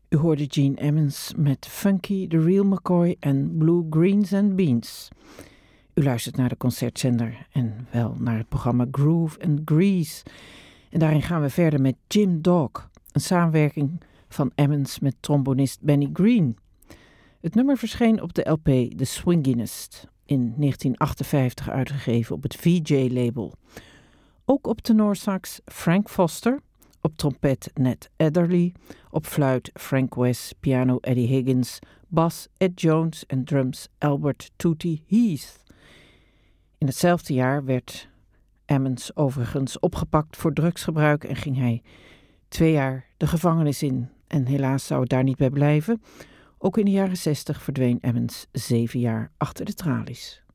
U hoorde Gene Ammons met Funky, The Real McCoy en Blue Greens and Beans. U luistert naar de concertzender en wel naar het programma Groove and Grease. En daarin gaan we verder met Jim Dog, een samenwerking van Ammons met trombonist Benny Green. Het nummer verscheen op de LP The Swinginest, in 1958 uitgegeven op het VJ-label. Ook op tenorsax Frank Foster, op trompet Ned Adderley, op fluit Frank West, piano Eddie Higgins, bas Ed Jones en drums Albert Tootie Heath. In hetzelfde jaar werd Ammons overigens opgepakt voor drugsgebruik en ging hij 2 jaar de gevangenis in. En helaas zou het daar niet bij blijven. Ook in de jaren 60 verdween Ammons 7 jaar achter de tralies.